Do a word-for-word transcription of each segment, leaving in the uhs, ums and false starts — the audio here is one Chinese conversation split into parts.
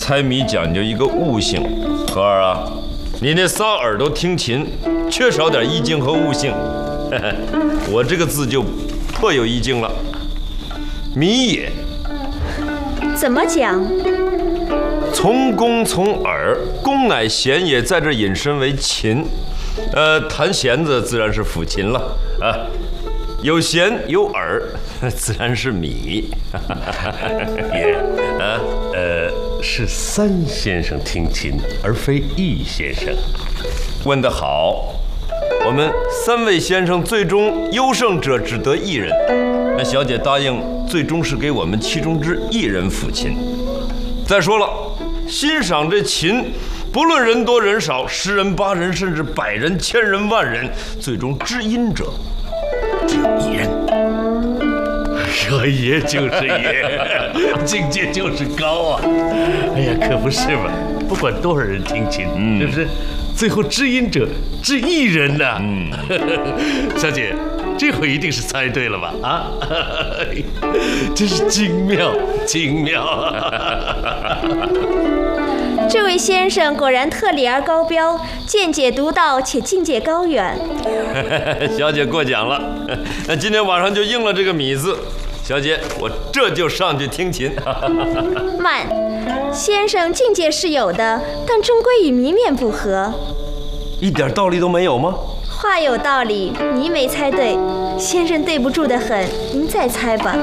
猜谜讲究一个悟性。和儿啊，你那仨耳朵听琴，缺少点意境和悟性。我这个字就颇有意境了。谜也。 怎么讲？ 从弓从耳，弓乃弦也，在这引申为琴。呃，弹弦子自然是抚琴了啊。有弦有耳，自然是米。 爷，啊，呃，是三先生听琴，而非易先生。 问得好。我们三位先生最终优胜者只得一人。那小姐答应，最终是给我们其中之一人抚琴。再说了，欣赏这琴，不论人多人少，十人八人，甚至百人、千人、万人，最终知音者只有一人。 说爷就是爷，境界就是高啊！哎呀，可不是嘛！不管多少人听琴，嗯、是不是？最后知音者只一人呐、啊！嗯，小姐，这回一定是猜对了吧？啊，真是精妙，精妙啊！ 这位先生果然特立而高标，见解独到，且境界高远。 小姐过奖了，那今天晚上就应了这个米字。小姐，我这就上去听琴。 慢，先生境界是有的，但终归与谜面不合。 一点道理都没有吗？ 话有道理，谜没猜对，先生对不住得很，您再猜吧。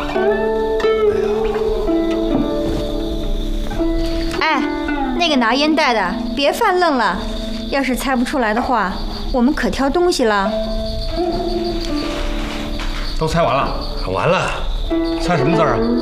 哎，那个拿烟袋的，别犯愣了。要是猜不出来的话，我们可挑东西了。 都猜完了。 完了， 猜什么字啊？